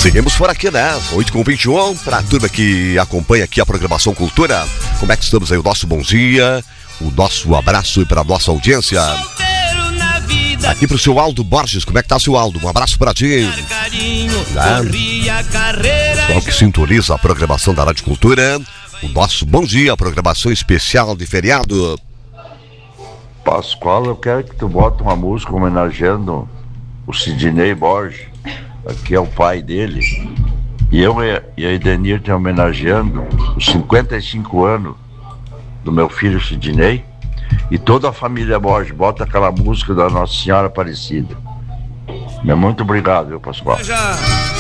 Seguimos por aqui, né? 8h21, para a turma que acompanha aqui a programação Cultura. Como é que estamos aí? O nosso bom dia, o nosso abraço e para a nossa audiência. Aqui pro seu Aldo Borges, como é que tá, seu Aldo? Um abraço para ti. Pessoal que sintoniza a programação da Rádio Cultura. O nosso bom dia, a programação especial de feriado. Pascoal, eu quero que tu bota uma música homenageando o Sidney Borges. Aqui é o pai dele. E eu e a Edenir te homenageando os 55 anos do meu filho Sidney. E toda a família Borges. Bota aquela música da Nossa Senhora Aparecida. Muito obrigado, viu, Pascoal?